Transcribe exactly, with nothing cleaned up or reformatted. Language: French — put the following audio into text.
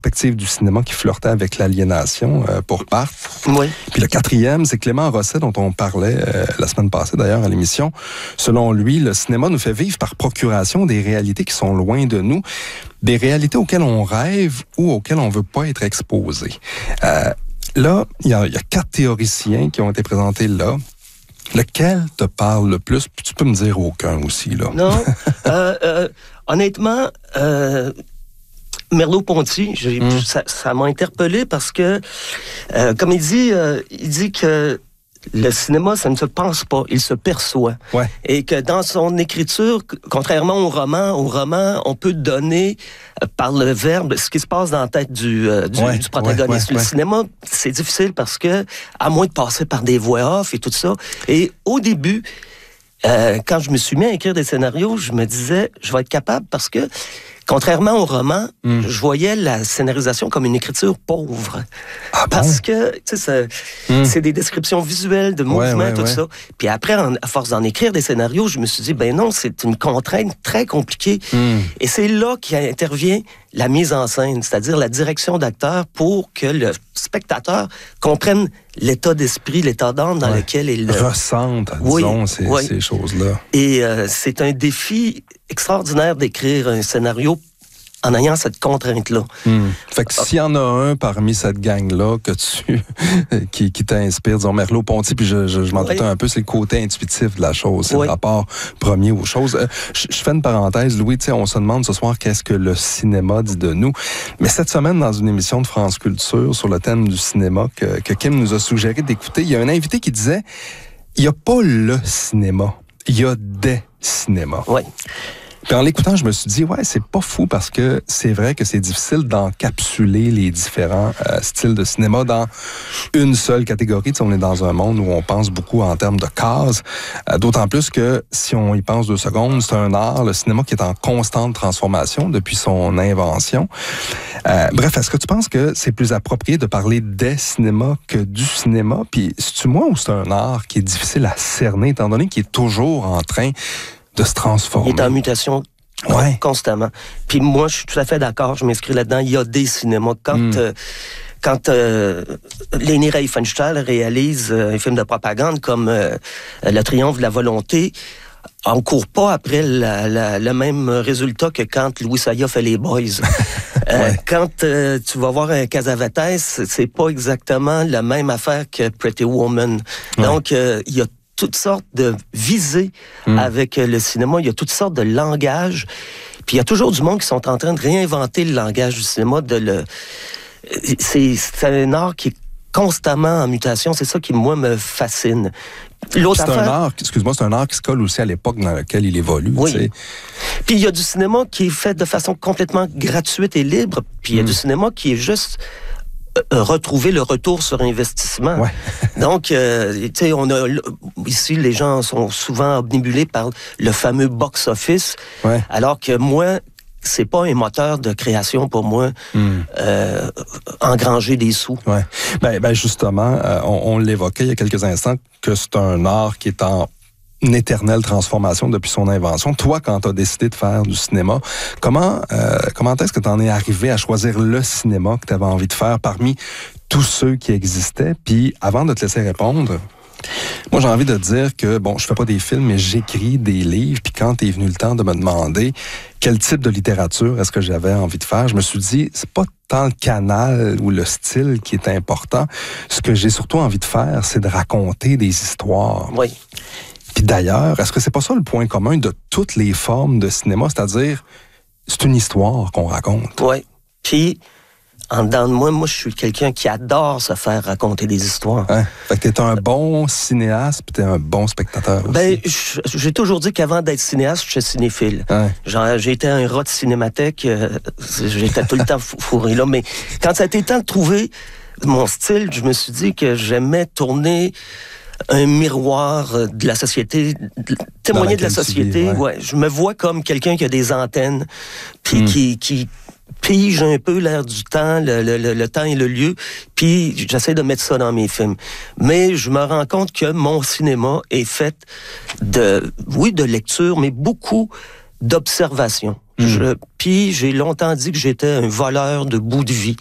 perspective du cinéma qui flirtait avec l'aliénation euh, pour Barthes. Oui. Puis le quatrième, c'est Clément Rosset, dont on parlait euh, la semaine passée d'ailleurs à l'émission. Selon lui, le cinéma nous fait vivre par procuration des réalités qui sont loin de nous, des réalités auxquelles on rêve ou auxquelles on veut pas être exposé. Euh, là, il y a, y a quatre théoriciens qui ont été présentés là. Lequel te parle le plus? Puis tu peux me dire aucun aussi, là. Non. euh, euh, honnêtement, euh, Merleau-Ponty, j'ai, mm. ça, ça m'a interpellé parce que, euh, comme il dit, euh, il dit que le cinéma, ça ne se pense pas, il se perçoit. Ouais. Et que dans son écriture, contrairement au roman, au roman, on peut donner euh, par le verbe ce qui se passe dans la tête du, euh, du, ouais, du protagoniste. Ouais, ouais, le ouais. cinéma, c'est difficile parce que, à moins de passer par des voix off et tout ça. Et au début, euh, quand je me suis mis à écrire des scénarios, je me disais, je vais être capable parce que, contrairement au roman, mm. je voyais la scénarisation comme une écriture pauvre. Ah parce bon? que, tu sais, c'est, mm. c'est des descriptions visuelles de mouvements, ouais, ouais, tout ouais. ça. Puis après, en, à force d'en écrire des scénarios, je me suis dit, ben non, c'est une contrainte très compliquée. Mm. Et c'est là qu'intervient la mise en scène, c'est-à-dire la direction d'acteur pour que le spectateur comprenne l'état d'esprit, l'état d'âme dans ouais. lequel il... Ressente, oui, disons, ces, oui. ces choses-là. Et euh, c'est un défi extraordinaire d'écrire un scénario en ayant cette contrainte-là. Mmh. Fait que s'il y en a un parmi cette gang-là que tu qui, qui t'inspire, disons Merleau-Ponty, puis je, je, je m'en oui. doutais un peu, c'est le côté intuitif de la chose, c'est oui. le rapport premier aux choses. Euh, je, je fais une parenthèse, Louis, tu sais, on se demande ce soir qu'est-ce que le cinéma dit de nous. Mais cette semaine, dans une émission de France Culture sur le thème du cinéma que, que Kim nous a suggéré d'écouter, il y a un invité qui disait, il n'y a pas le cinéma, il y a des cinémas. Oui. Puis en l'écoutant, je me suis dit, ouais, c'est pas fou parce que c'est vrai que c'est difficile d'encapsuler les différents euh, styles de cinéma dans une seule catégorie. Tu sais, on est dans un monde où on pense beaucoup en termes de cases, euh, d'autant plus que si on y pense deux secondes, c'est un art, le cinéma qui est en constante transformation depuis son invention. Euh, bref, est-ce que tu penses que c'est plus approprié de parler des cinémas que du cinéma? Puis c'est-tu moi ou c'est un art qui est difficile à cerner, étant donné qu'il est toujours en train de se transformer? Il est en mutation ouais. constamment. Puis moi, je suis tout à fait d'accord, je m'inscris là-dedans. Il y a des cinémas. Quand, mm. euh, quand euh, Leni Riefenstahl réalise euh, un film de propagande comme euh, Le Triomphe de la volonté, on ne court pas après la, la, le même résultat que quand Louis Saya fait Les Boys. euh, ouais. Quand euh, tu vas voir un Cassavetes, c'est pas exactement la même affaire que Pretty Woman. Ouais. Donc, euh, il y a toutes sortes de visées mmh. avec le cinéma. Il y a toutes sortes de langages. Puis il y a toujours du monde qui sont en train de réinventer le langage du cinéma. De le... c'est, c'est un art qui est constamment en mutation. C'est ça qui, moi, me fascine. L'autre c'est affaire... un art, excuse-moi, c'est un art qui se colle aussi à l'époque dans laquelle il évolue. Oui. Tu sais. Puis il y a du cinéma qui est fait de façon complètement gratuite et libre. Puis il y a mmh. du cinéma qui est juste... Euh, retrouver le retour sur investissement. Ouais. Donc, euh, tu sais, on a ici les gens sont souvent omnibulés par le fameux box-office, ouais. alors que moi, c'est pas un moteur de création pour moi. Mm. Euh, engranger des sous. Ouais. Ben, ben justement, euh, on, on l'évoquait il y a quelques instants que c'est un art qui est en une éternelle transformation depuis son invention. Toi, quand tu as décidé de faire du cinéma, comment euh, comment est-ce que tu en es arrivé à choisir le cinéma que tu avais envie de faire parmi tous ceux qui existaient? Puis, avant de te laisser répondre, moi, j'ai envie de te dire que, bon, je fais pas des films, mais j'écris des livres. Puis quand est venu le temps de me demander quel type de littérature est-ce que j'avais envie de faire, je me suis dit, c'est pas tant le canal ou le style qui est important. Ce que j'ai surtout envie de faire, c'est de raconter des histoires. Oui. Puis d'ailleurs, est-ce que c'est pas ça le point commun de toutes les formes de cinéma? C'est-à-dire, c'est une histoire qu'on raconte. Oui. Puis, en dedans de moi, moi, je suis quelqu'un qui adore se faire raconter des histoires. Hein? Fait que t'es un bon cinéaste puis t'es un bon spectateur aussi. Ben, j'ai toujours dit qu'avant d'être cinéaste, je suis cinéphile. Hein? Genre, j'ai été un rat de cinémathèque, euh, j'étais tout le temps fourré là, mais quand ça a été le temps de trouver mon style, je me suis dit que j'aimais tourner un miroir de la société, témoigner de la société. Vis, ouais. Ouais, je me vois comme quelqu'un qui a des antennes, puis mm. qui, qui pige un peu l'air du temps, le, le, le, le temps et le lieu, puis j'essaie de mettre ça dans mes films. Mais je me rends compte que mon cinéma est fait de, oui, de lecture, mais beaucoup d'observation. Je, puis j'ai longtemps dit que j'étais un voleur de bout de vie.